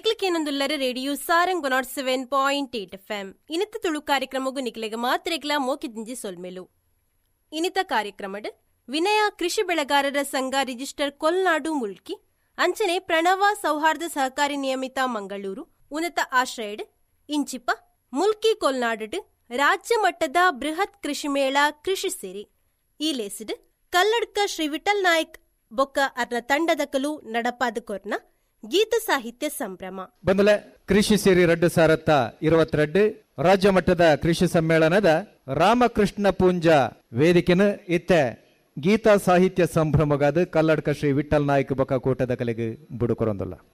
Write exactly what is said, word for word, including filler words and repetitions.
ಕೇಕ್ಲಿಕೇನೊಂದುಲ್ಲರ radio Sarang one not seven point eight F M ಇನಿತ ತುಳು ಕಾರ್ಯಕ್ರಮಗೂ ನಿಕ್ಲೆಗ ಮಾತ್ರೆಗ್ಲ ಮೋಕಿದಿಂಜಿ ಸೊಲ್ಮೆಲು. ಇನಿತ ಕಾರ್ಯಕ್ರಮಡ್ ವಿನಯ ಕೃಷಿ ಬೆಳೆಗಾರರ ಸಂಘ ರಿಜಿಸ್ಟರ್ ಕೊಲ್ನಾಡು ಮುಲ್ಕಿ ಅಂಚನೆ ಪ್ರಣವ ಸೌಹಾರ್ದ ಸಹಕಾರಿ ನಿಯಮಿತ ಮಂಗಳೂರು ಉನ್ನತ ಆಶ್ರಯಡ್ ಇಂಚಿಪ ಮುಲ್ಕಿ ಕೊಲ್ನಾಡ್ ರಾಜ್ಯ ಮಟ್ಟದ ಬೃಹತ್ ಕೃಷಿ ಮೇಳ ಕೃಷಿ ಸೇರಿ ಈ ಲೇಸಿಡ್ ಕಲ್ಲಡ್ಕ ಶ್ರೀ ವಿಠಲ್ ನಾಯಕ್ ಬೊಕ್ಕ ಅರ್ನ ತಂಡದಕಲು ನಡಪಾದ ಕೊರ್ನ ಗೀತ ಸಾಹಿತ್ಯ ಸಂಭ್ರಮ ಬಂದಲೆ ಕೃಷಿ ಸೇರಿ ರಡ್ಡು ಸಾರತ್ತ ಇರುವತ್ತೆರಡು ರಾಜ್ಯ ಮಟ್ಟದ ಕೃಷಿ ಸಮ್ಮೇಳನದ ರಾಮಕೃಷ್ಣ ಪೂಂಜ ವೇದಿಕೆನ ಇತ್ತೆ ಗೀತಾ ಸಾಹಿತ್ಯ ಸಂಭ್ರಮಗಾದ ಕಲ್ಲಡ್ಕ ಶ್ರೀ ವಿಠಲ್ ನಾಯಕ್ ಬೊಕ್ಕ ಕೂಟದ ಕಲೆಗೆ ಬುಡುಕೊರೊಂದಲ್ಲ.